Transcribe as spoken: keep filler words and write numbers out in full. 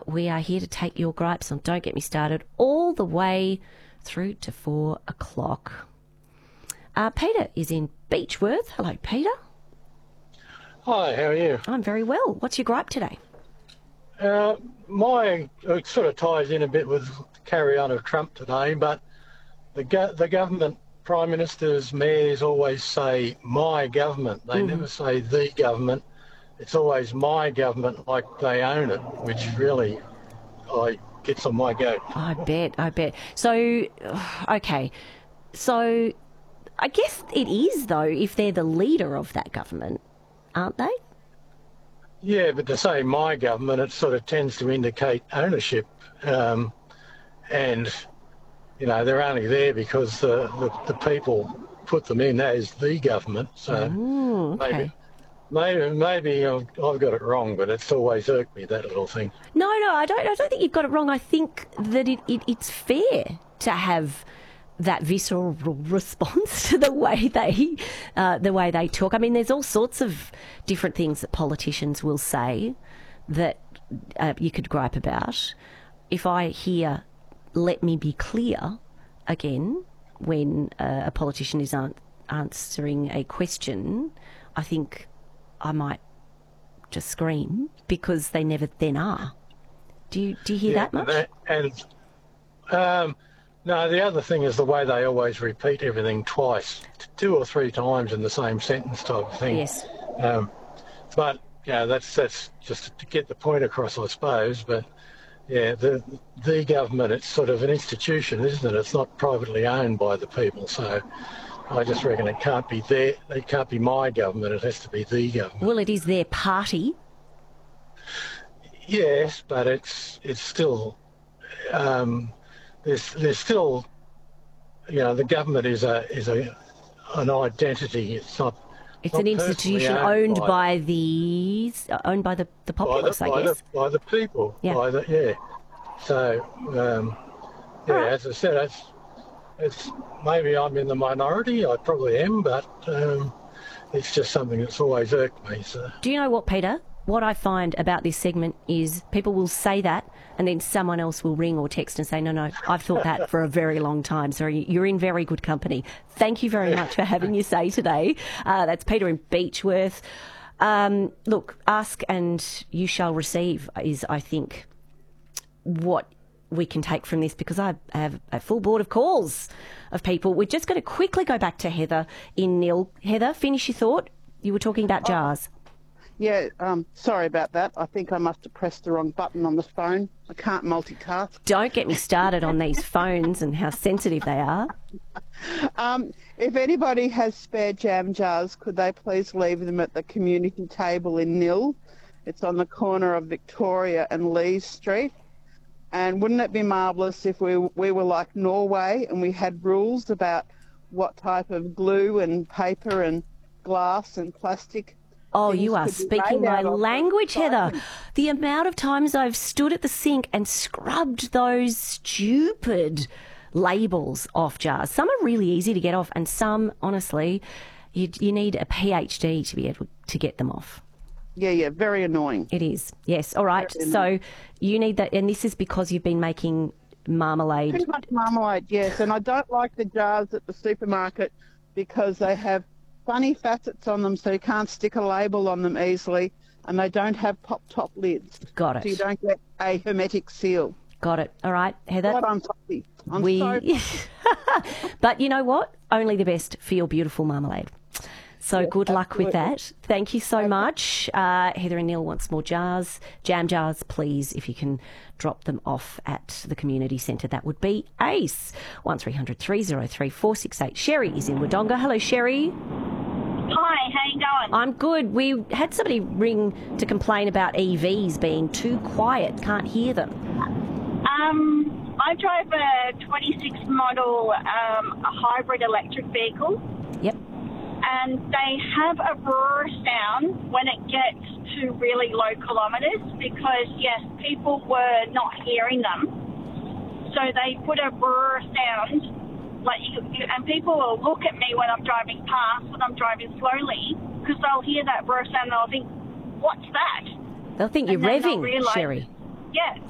we are here to take your gripes on Don't Get Me Started all the way through to four o'clock. Uh, Peter is in Beechworth. Hello, Peter. Hi, how are you? I'm very well. What's your gripe today? Uh, my it sort of ties in a bit with the carry on of Trump today, but the go- the government, prime ministers, mayors always say my government. They mm. never say the government. It's always my government, like they own it, which really I gets on my goat. I bet, I bet. So, okay, so I guess it is though if they're the leader of that government, aren't they? Yeah, but to say my government, it sort of tends to indicate ownership. Um, and, you know, they're only there because the, the, the people put them in as the government. So Ooh, okay. maybe, maybe, maybe I've, I've got it wrong, but it's always irked me, that little thing. No, no, I don't, I don't think you've got it wrong. I think that it, it it's fair to have that visceral response to the way they uh, the way they talk. I mean, there's all sorts of different things that politicians will say that uh, you could gripe about. If I hear, let me be clear, again, when uh, a politician is an- answering a question, I think I might just scream because they never then are. Do you, do you hear yeah, that much? That, and... Um, No, the other thing is the way they always repeat everything twice, two or three times in the same sentence type of thing. Yes. Um, but, yeah, that's that's just to get the point across, I suppose. But, yeah, the the government, it's sort of an institution, isn't it? It's not privately owned by the people. So I just reckon it can't be their, it can't be my government. It has to be the government. Well, it is their party. Yes, but it's it's still... Um, There's, there's still, you know, the government is a is a an identity. It's not. It's not an institution owned, owned by, by the owned by the, the populace, by the, I by guess. The, by the people. Yeah. By the, yeah. So, um, yeah, right. as I said, it's it's maybe I'm in the minority. I probably am, but um, it's just something that's always irked me. So. Do you know what, Peter? What I find about this segment is people will say that and then someone else will ring or text and say, no, no, I've thought that for a very long time. So you're in very good company. Thank you very much for having your say today. Uh, that's Peter in Beechworth. Um, look, ask and you shall receive is, I think, what we can take from this, because I have a full board of calls of people. We're just going to quickly go back to Heather in Nil. Heather, finish your thought. You were talking about jars. Yeah, um, sorry about that. I think I must have pressed the wrong button on the phone. I can't multitask. Don't get me started on these phones and how sensitive they are. Um, if anybody has spare jam jars, could they please leave them at the community table in Nil? It's on the corner of Victoria and Lees Street. And wouldn't it be marvellous if we we were like Norway and we had rules about what type of glue and paper and glass and plastic. Oh, you are speaking my language, Heather. The amount of times I've stood at the sink and scrubbed those stupid labels off jars. Some are really easy to get off, and some, honestly, you, you need a PhD to be able to get them off. Yeah, yeah, very annoying. It is, yes. All right, so you need that, and this is because you've been making marmalade. Pretty much marmalade, yes, and I don't like the jars at the supermarket because they have funny facets on them, so you can't stick a label on them easily, and they don't have pop-top lids. Got it. So you don't get a hermetic seal. Got it. All right, Heather. God, I'm sorry. I'm we... sorry. But you know what? Only the best for your beautiful marmalade. So yeah, good luck absolutely. with that. Thank you so much. Uh, Heather and Neil wants more jars. Jam jars, please, if you can drop them off at the community centre. That would be ace. one three hundred three oh three four six eight. Sherry is in Wodonga. Hello, Sherry. Hi, how you going? I'm good. We had somebody ring to complain about E Vs being too quiet. Can't hear them. Um, I drive a twenty-six model um, a hybrid electric vehicle. Yep. And they have a roar sound when it gets to really low kilometres because, yes, people were not hearing them. So they put a roar sound, like, you, you, and people will look at me when I'm driving past, when I'm driving slowly, because they'll hear that roar sound and they'll think, what's that? They'll think and you're revving, realise, Sherry. Yeah.